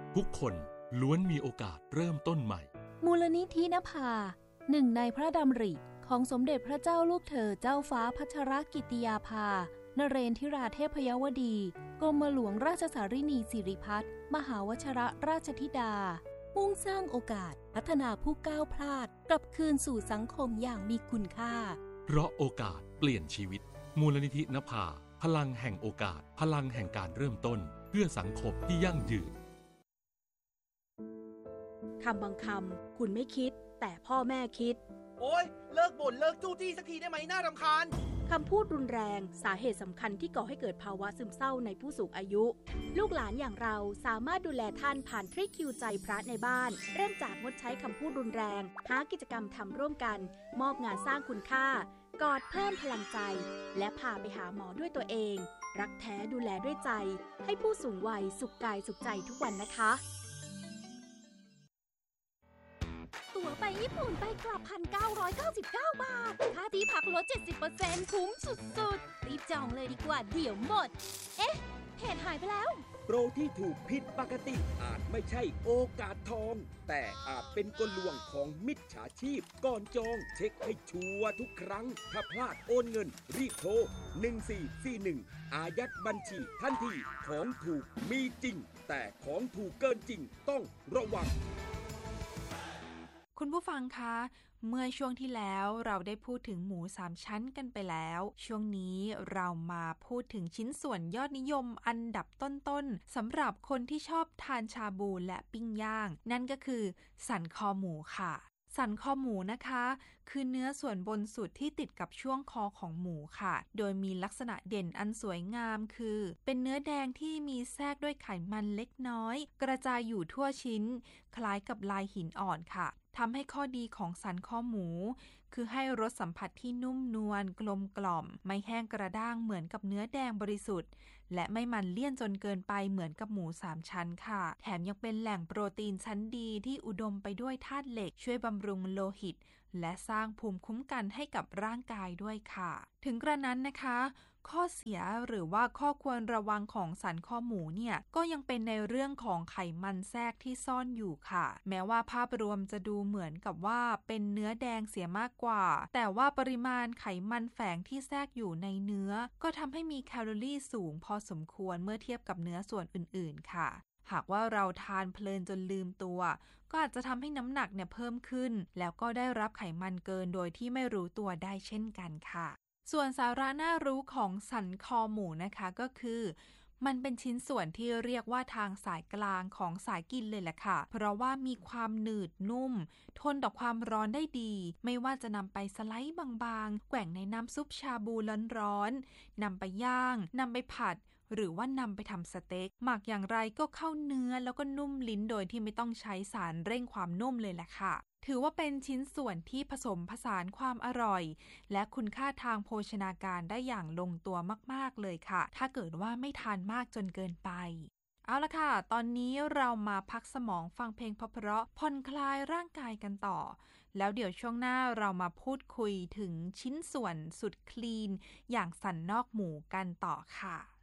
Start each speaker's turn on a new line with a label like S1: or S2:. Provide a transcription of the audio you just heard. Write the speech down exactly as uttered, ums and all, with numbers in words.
S1: ทุกคนล้วนมีโอกาสเริ่มต้นใหม่
S2: มูลนิธินภาหนึ่งในพระดำริของสมเด็จพระเจ้าลูกเธอเจ้าฟ้าพัชรกิติยาภานเรนทิราเทพยวดีกรมหลวงราชสารินีสิริพัฒน์มหาวชิรราชธิดามุ่งสร้างโอกาสพัฒนาผู้ก้าวพลาดกลับคืนสู่สังคมอย่างมีคุณค่า
S1: เพราะโอกาสเปลี่ยนชีวิตมูลนิธินภาพลังแห่งโอกาสพลังแห่งการเริ่มต้นเพื่อสังคมที่ยั่งยืน
S3: คำบางคำคุณไม่คิดแต่พ่อแม่คิด
S4: โอ๊ยเลิกบ่นเลิกจู้จี้สักทีได้ไหมน่ารำคาญ
S3: คำพูดรุนแรงสาเหตุสำคัญที่ก่อให้เกิดภาวะซึมเศร้าในผู้สูงอายุลูกหลานอย่างเราสามารถดูแลท่านผ่านทริคคิวใจพระในบ้านเริ่มจากงดใช้คำพูดรุนแรงหากิจกรรมทำร่วมกันมอบงานสร้างคุณค่ากอดเพิ่มพลังใจและพาไปหาหมอด้วยตัวเองรักแท้ดูแลด้วยใจให้ผู้สูงวัยสุขกายสุขใจทุกวันนะคะ
S2: ตั๋วไปญี่ปุ่นไปกลับ หนึ่งพันเก้าร้อยเก้าสิบเก้า บาทค่าที่พักลด เจ็ดสิบเปอร์เซ็นต์ คุ้มสุดๆรีบจองเลยดีกว่าเดี๋ยวหมดเอ๊ะเพจหายไปแล้ว
S5: โปรที่ถูกผิดปกติอาจไม่ใช่โอกาสทองแต่อาจเป็นกลลวงของมิจฉาชีพก่อนจองเช็คให้ชัวร์ทุกครั้งถ้าพลาดโอนเงินรีบโทรหนึ่งสี่สี่หนึ่งอายัดบัญชีทันทีของถูกมีจริงแต่ของถูกเกินจริงต้องระวัง
S6: คุณผู้ฟังคะเมื่อช่วงที่แล้วเราได้พูดถึงหมูสามชั้นกันไปแล้วช่วงนี้เรามาพูดถึงชิ้นส่วนยอดนิยมอันดับต้นๆสำหรับคนที่ชอบทานชาบูและปิ้งย่างนั่นก็คือสันคอหมูค่ะสันคอหมูนะคะคือเนื้อส่วนบนสุดที่ติดกับช่วงคอของหมูค่ะโดยมีลักษณะเด่นอันสวยงามคือเป็นเนื้อแดงที่มีแทรกด้วยไขมันเล็กน้อยกระจายอยู่ทั่วชิ้นคล้ายกับลายหินอ่อนค่ะทำให้ข้อดีของสันคอหมูคือให้รสสัมผัสที่นุ่มนวลกลมกล่อมไม่แห้งกระด้างเหมือนกับเนื้อแดงบริสุทธิ์และไม่มันเลี่ยนจนเกินไปเหมือนกับหมูสามชั้นค่ะแถมยังเป็นแหล่งโปรตีนชั้นดีที่อุดมไปด้วยธาตุเหล็กช่วยบำรุงโลหิตและสร้างภูมิคุ้มกันให้กับร่างกายด้วยค่ะถึงกระนั้นนะคะข้อเสียหรือว่าข้อควรระวังของสันคอหมูเนี่ยก็ยังเป็นในเรื่องของไขมันแทรกที่ซ่อนอยู่ค่ะแม้ว่าภาพรวมจะดูเหมือนกับว่าเป็นเนื้อแดงเสียมากกว่าแต่ว่าปริมาณไขมันแฝงที่แทรกอยู่ในเนื้อก็ทำให้มีแคลอรี่สูงพอสมควรเมื่อเทียบกับเนื้อส่วนอื่นๆค่ะหากว่าเราทานเพลินจนลืมตัวก็อาจจะทำให้น้ำหนักเนี่ยเพิ่มขึ้นแล้วก็ได้รับไขมันเกินโดยที่ไม่รู้ตัวได้เช่นกันค่ะส่วนสาระน่ารู้ของสันคอหมูนะคะก็คือมันเป็นชิ้นส่วนที่เรียกว่าทางสายกลางของสายกินเลยแหละค่ะเพราะว่ามีความหนืดนุ่มทนต่อความร้อนได้ดีไม่ว่าจะนำไปสไลด์บางๆแกว่งในน้ำซุปชาบูร้อนๆนำไปย่างนำไปผัดหรือว่านำไปทำสเต็กหมักอย่างไรก็เข้าเนื้อแล้วก็นุ่มลิ้นโดยที่ไม่ต้องใช้สารเร่งความนุ่มเลยแหละค่ะถือว่าเป็นชิ้นส่วนที่ผสมผสานความอร่อยและคุณค่าทางโภชนาการได้อย่างลงตัวมากๆเลยค่ะถ้าเกิดว่าไม่ทานมากจนเกินไปเอาละค่ะตอนนี้เรามาพักสมองฟังเพลงเพราะๆผ่อนคลายร่างกายกันต่อแล้วเดี๋ยวช่วงหน้าเรามาพูดคุยถึงชิ้นส่วนสุดคลีนอย่างสันนอกหมูกันต่อค่ะ